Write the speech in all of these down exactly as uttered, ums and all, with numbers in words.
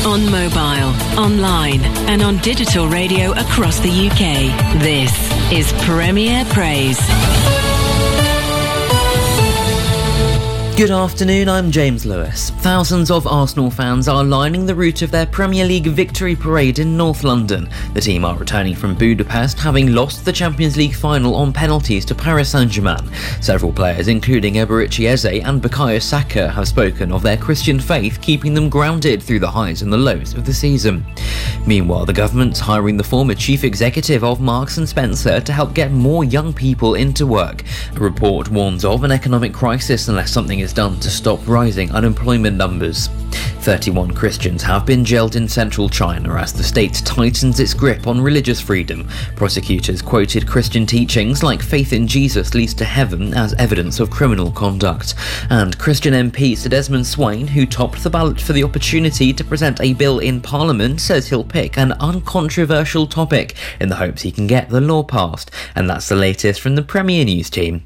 On mobile, online, and on digital radio across the U K. This is Premier Praise. Good afternoon, I'm James Lewis. Thousands of Arsenal fans are lining the route of their Premier League victory parade in North London. The team are returning from Budapest, having lost the Champions League final on penalties to Paris Saint-Germain. Several players, including Eberechi Eze and Bukayo Saka, have spoken of their Christian faith keeping them grounded through the highs and the lows of the season. Meanwhile, the government's hiring the former chief executive of Marks and Spencer to help get more young people into work. A report warns of an economic crisis unless something is done to stop rising unemployment numbers. thirty-one Christians have been jailed in central China as the state tightens its grip on religious freedom. Prosecutors quoted Christian teachings like faith in Jesus leads to heaven as evidence of criminal conduct. And Christian M P Sir Desmond Swayne, who topped the ballot for the opportunity to present a bill in Parliament, says he'll pick an uncontroversial topic in the hopes he can get the law passed. And that's the latest from the Premier News team.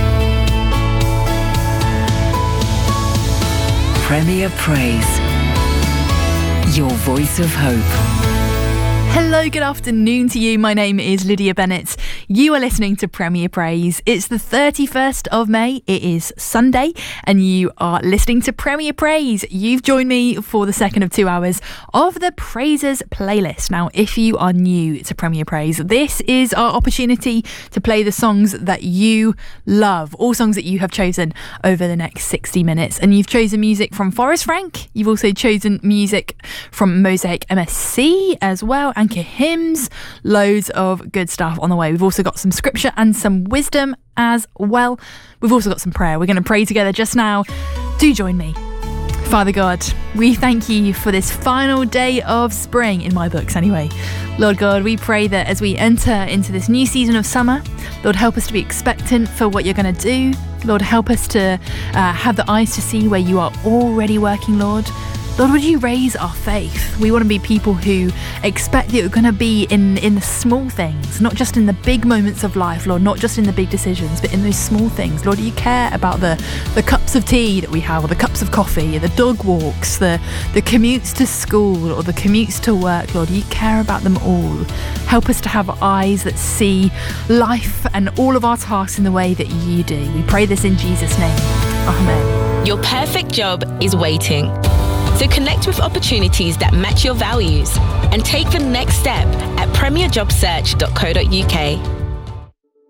Premier Praise, your voice of hope. Hello, good afternoon to you. My name is Lydia Bennett. You are listening to Premier Praise. It's the thirty-first of May. It is Sunday, and you are listening to Premier Praise. You've joined me for the second of two hours of the Praises playlist. Now, if you are new to Premier Praise, this is our opportunity to play the songs that you love, all songs that you have chosen over the next sixty minutes. And you've chosen music from Forrest Frank. You've also chosen music from Mosaic M S C as well, and hymns, loads of good stuff on the way. We've also got some scripture and some wisdom as well. We've also got some prayer. We're going to pray together just now. Do join me. Father God, we thank you for this final day of spring, in my books anyway. Lord God, we pray that as we enter into this new season of summer, Lord, help us to be expectant for what you're going to do. Lord, help us to uh, have the eyes to see where you are already working, Lord. Lord, would you raise our faith? We want to be people who expect that you're going to be in, in the small things, not just in the big moments of life, Lord, not just in the big decisions, but in those small things. Lord, you care about the, the cups of tea that we have, or the cups of coffee, the dog walks, the, the commutes to school, or the commutes to work. Lord, you care about them all. Help us to have eyes that see life and all of our tasks in the way that you do. We pray this in Jesus' name. Amen. Your perfect job is waiting. So connect with opportunities that match your values and take the next step at premier job search dot co dot uk.